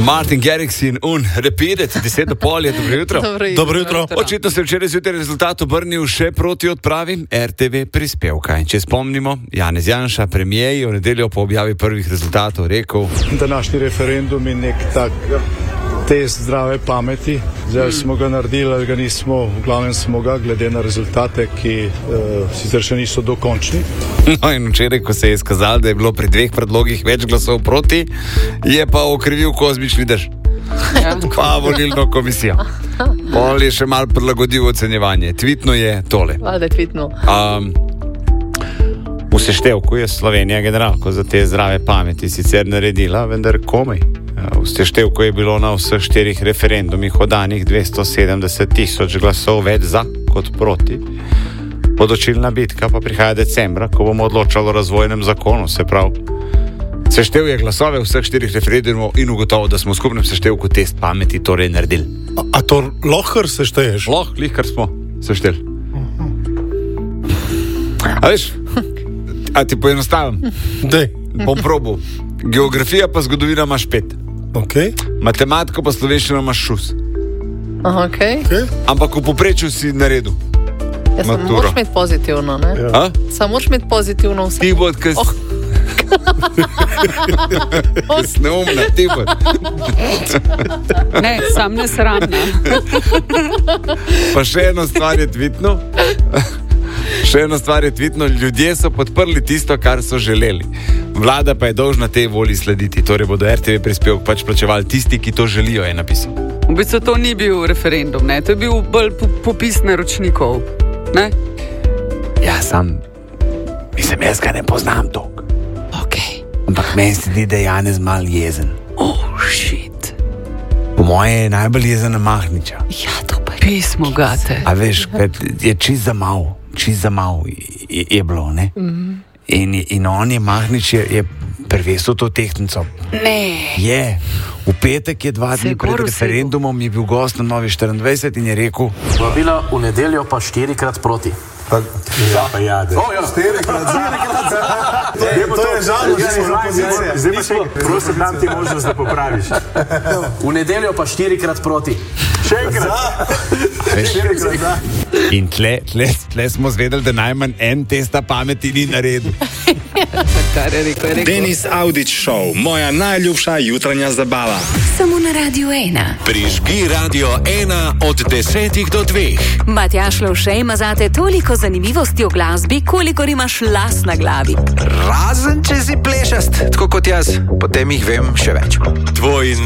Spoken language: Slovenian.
Martin Garrix in Repeated, 10:30 je, dobro jutro. Dobro jutro. Očitno se včeraj zjutraj rezultat obrnil še proti odpravi RTV prispevka. In če spomnimo, Janez Janša, premijer, je v nedeljo po objavi prvih rezultatov rekel: današnji referendum je nek tak test zdrave pameti. Zdaj smo ga naredili, ali ga nismo, v glavnem smo ga, glede na rezultate, ki sicer še niso dokončni. No in včeraj, ko se je izkazalo, da je bilo pri dveh predlogih več glasov proti, je pa okrivil kozmični dež. Pa volilno komisijo. Pol je še malo prilagodil ocenjevanje. Tvitno je tole. Valjda tvitno. V seštevku je Slovenija generalko za te zdrave pameti sicer naredila, vendar komaj. V seštevku je bilo na vseh 4 referendumih oddanih 270,000 glasov več za kot proti. Odločilna bitka pa prihaja decembra, ko bomo odločali o razvojnem zakonu, se pravi. Seštev je glasove vseh 4 referendumov in ugotovil, da smo v skupnem seštevku test pameti torej naredili. A to lahko sešteješ? Lahko, kar smo sešteli. A veš, a ti poenostavim? Dej. Bom probal. Geografija pa zgodovina imaš 5. Okay. Matematiko pa slovenščino imaš šus. Aha, okay. Ampak v povprečju si naredil. Ja, samo moraš imeti pozitivno, ne? Ja. Samo moraš imeti pozitivno vse. Ti bod, kaj si neumna, ti bod. Ne, sam nesramna. Pa še eno stvar je tvitno. Ljudje so podprli tisto, kar so želeli. Vlada pa je dolžna tej volji slediti. Torej bodo RTV prispevek pač plačevali tisti, ki to želijo, je napisal. V bistvu to ni bil referendum, ne? To je bil bolj popis naročnikov, ne? Ja, mislim, jaz ga ne poznam toliko. Okay. Ampak meni se zdi, da je Janez mal jezen. Oh, shit. Po moje je najbolj jezen na Mahniča. Ja, to pa je. Pismo gate. A veš, je čist za mal je bilo, ne? In on je, Mahnič je prevesil to tehtnico. Ne. Je. V petek je 2 dni pred referendumom je bil gost na Novi 24 in je rekel: Vabila v nedeljo pa 4-krat proti. Ja, pa jade. O, ja. 4-krat za. To je žalno, že je opozicija. Zdaj pa še, prosim, dam ti možnost, da popraviš. V nedeljo pa 4-krat proti. Še enkrat. 4-krat za. In tle smo zvedeli, da najmanj en testa pameti ni naredil. Kar je rekel. Denis Audić Show, moja najljubša jutranja zabava. Samo na Radio 1. Prižgi Radio 1 od 10 do 2. Matjaž Lovšej ima zate toliko zanimivosti o glasbi, kolikor imaš las na glavi. Razen če si plešast, tako kot jaz, potem jih vem še več.